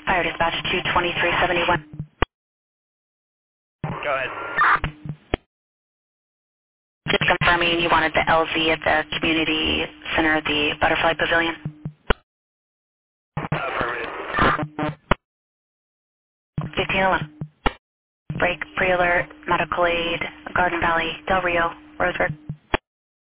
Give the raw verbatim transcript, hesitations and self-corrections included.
Fire dispatch two twenty-three seventy-one. Go ahead. Just confirming you wanted the L Z at the community center, the Butterfly Pavilion. Affirmative. fifteen eleven. Break, pre-alert, medical aid, Garden Valley, Del Rio, Roseburg.